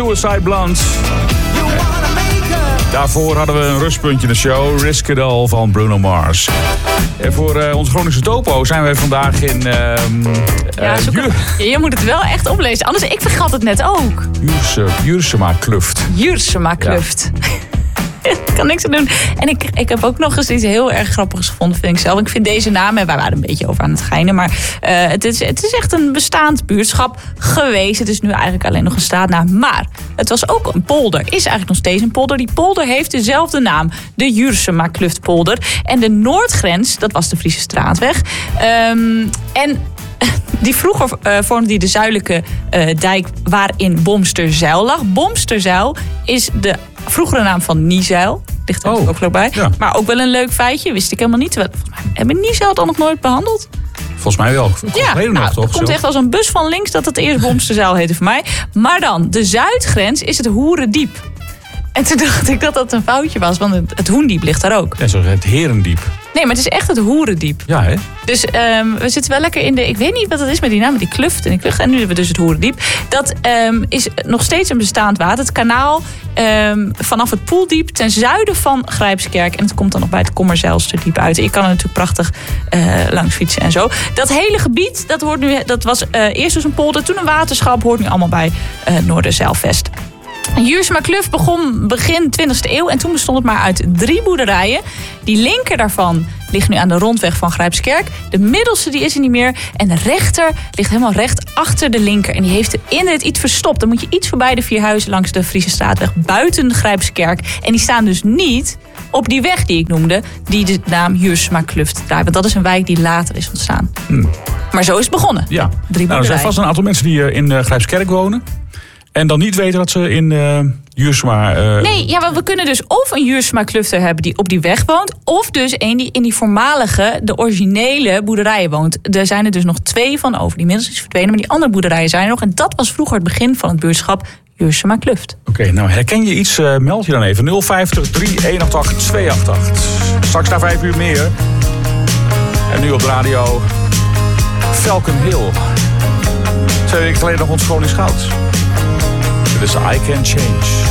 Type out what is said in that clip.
Suicide Blonde. Daarvoor hadden we een rustpuntje in de show. Risk It All van Bruno Mars. En voor onze Groningse topo zijn we vandaag in... je moet het wel echt oplezen. Anders, ik vergat het net ook. Juursema Kluft. Juursema Kluft. Ja. Ik kan niks aan doen. En ik heb ook nog eens iets heel erg grappigs gevonden, vind ik zelf. Ik vind deze naam, en wij waren een beetje over aan het geinen, maar het is echt een bestaand buurtschap geweest. Het is nu eigenlijk alleen nog een straatnaam. Maar het was ook een polder. Is eigenlijk nog steeds een polder. Die polder heeft dezelfde naam. De Juursema Kluftpolder. En de noordgrens, dat was de Friese Straatweg. Die vroeger vormde die de zuidelijke dijk waarin Bomsterzuil lag. Bomsterzuil is de vroegere naam van Niezijl. Ligt er ook vlakbij. Ja. Maar ook wel een leuk feitje. Wist ik helemaal niet. Volgens mij hebben Niezijl het al nog nooit behandeld. Volgens mij wel. Er komt echt als een bus van links dat het eerst Bomsterzuil heette voor mij. Maar dan, de zuidgrens is het Hoerendiep. En toen dacht ik dat dat een foutje was, want het Hoendiep ligt daar ook. Ja, zo het Herendiep. Nee, maar het is echt het Hoerendiep. Ja, hè? Dus we zitten wel lekker in de... Ik weet niet wat het is met die naam, met die kluft en die klucht. En nu hebben we dus het Hoerendiep. Dat is nog steeds een bestaand water. Het kanaal vanaf het Poeldiep ten zuiden van Grijpskerk. En het komt dan nog bij het Kommerzijlsterdiep uit. Je kan er natuurlijk prachtig langs fietsen en zo. Dat hele gebied, dat was eerst dus een polder, toen een waterschap. Hoort nu allemaal bij Noorderzijlvest. Juursema Kluft begon begin 20e eeuw en toen bestond het maar uit 3 boerderijen. Die linker daarvan ligt nu aan de rondweg van Grijpskerk. De middelste die is er niet meer. En de rechter ligt helemaal recht achter de linker. En die heeft het iets verstopt. Dan moet je iets voorbij de 4 huizen langs de Friese Straatweg buiten Grijpskerk. En die staan dus niet op die weg die ik noemde, die de naam Juursema Kluft draait. Want dat is een wijk die later is ontstaan. Maar zo is het begonnen. Ja. Er zijn vast een aantal mensen die in Grijpskerk wonen. En dan niet weten dat ze in Juursema... Nee, want we kunnen dus of een Juursema Klufter hebben die op die weg woont, of dus een die in die voormalige, de originele boerderijen woont. Er zijn er dus nog 2 van over. Die inmiddels is verdwenen, maar die andere boerderijen zijn er nog. En dat was vroeger het begin van het buurtschap Juursema Kluft. Oké, nou herken je iets? Meld je dan even. 050 3188 288. Straks na 5 uur meer. En nu op de radio Falcon Hill. 2 weken geleden nog ons Groningse Goud. Dit is I Can Change.